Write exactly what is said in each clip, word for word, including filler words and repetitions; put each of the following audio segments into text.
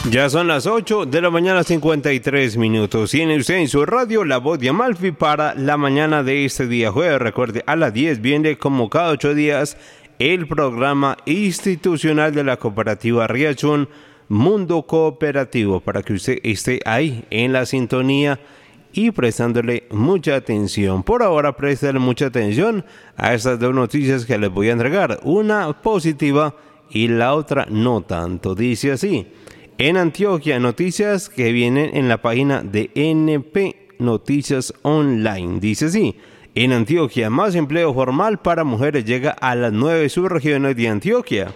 Ya son las ocho de la mañana, cincuenta y tres minutos. Tiene usted en su radio La Voz de Amalfi para la mañana de este día jueves. Recuerde, a las diez viene como cada ocho días el programa institucional de la cooperativa Riachón, Mundo Cooperativo, para que usted esté ahí en la sintonía y prestándole mucha atención. Por ahora, préstale mucha atención a estas dos noticias que les voy a entregar. Una positiva y la otra no tanto. Dice así: en Antioquia, noticias que vienen en la página de N P Noticias Online. Dice así: en Antioquia, más empleo formal para mujeres llega a las nueve subregiones de Antioquia.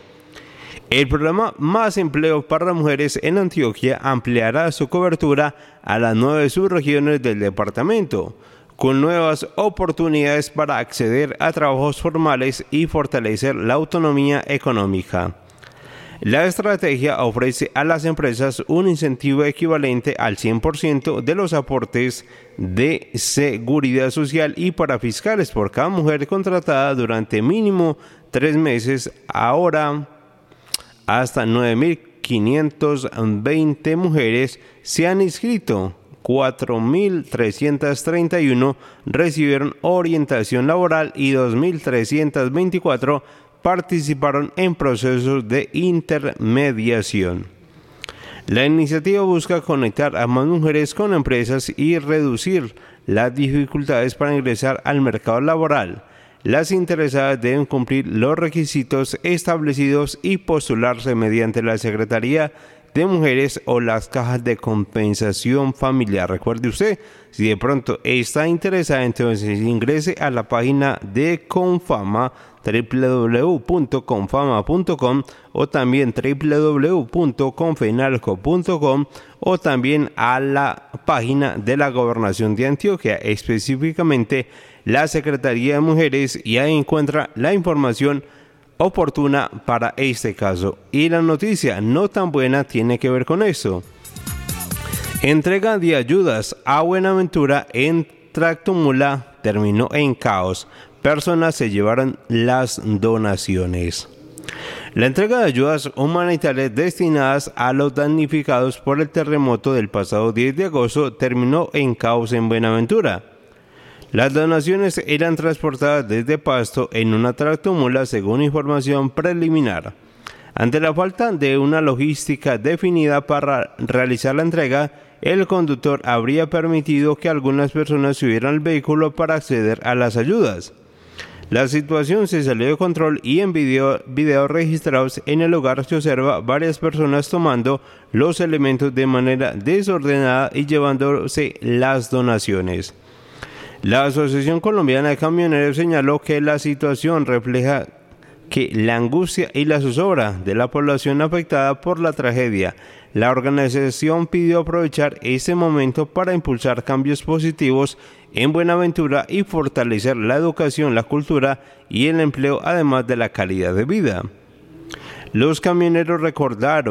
El programa Más Empleo para Mujeres en Antioquia ampliará su cobertura a las nueve subregiones del departamento, con nuevas oportunidades para acceder a trabajos formales y fortalecer la autonomía económica. La estrategia ofrece a las empresas un incentivo equivalente al cien por ciento de los aportes de seguridad social y parafiscales por cada mujer contratada durante mínimo tres meses. Ahora, hasta nueve mil quinientas veinte mujeres se han inscrito. cuatro mil trescientas treinta y uno recibieron orientación laboral y dos mil trescientas veinticuatro participaron en procesos de intermediación. La iniciativa busca conectar a más mujeres con empresas y reducir las dificultades para ingresar al mercado laboral. Las interesadas deben cumplir los requisitos establecidos y postularse mediante la Secretaría de Mujeres o las cajas de compensación familiar. Recuerde usted, si de pronto está interesada, entonces ingrese a la página de Confama, doble u doble u doble u punto confama punto com, o también doble u doble u doble u punto confenalco punto com, o también a la página de la Gobernación de Antioquia, específicamente la Secretaría de Mujeres, y ahí encuentra la información oportuna para este caso. Y la noticia no tan buena tiene que ver con esto. Entrega de ayudas a Buenaventura en tractomula terminó en caos. Personas se llevaron las donaciones. La entrega de ayudas humanitarias destinadas a los damnificados por el terremoto del pasado diez de agosto terminó en caos en Buenaventura. Las donaciones eran transportadas desde Pasto en una tractomula, según información preliminar. Ante la falta de una logística definida para realizar la entrega, el conductor habría permitido que algunas personas subieran al vehículo para acceder a las ayudas. La situación se salió de control y en video, videos registrados en el lugar se observa varias personas tomando los elementos de manera desordenada y llevándose las donaciones. La Asociación Colombiana de Camioneros señaló que la situación refleja que la angustia y la zozobra de la población afectada por la tragedia. La organización pidió aprovechar este momento para impulsar cambios positivos en Buenaventura y fortalecer la educación, la cultura y el empleo, además de la calidad de vida. Los camioneros recordaron